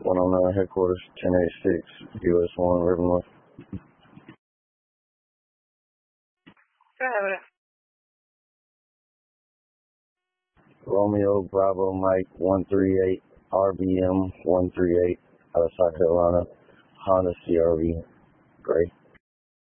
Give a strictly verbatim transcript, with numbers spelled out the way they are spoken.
one oh nine headquarters, ten eighty-six, U S one, River North. Go ahead. Romeo Bravo Mike one three eight, R B M one three eight, out of South Carolina, Honda C R V, gray.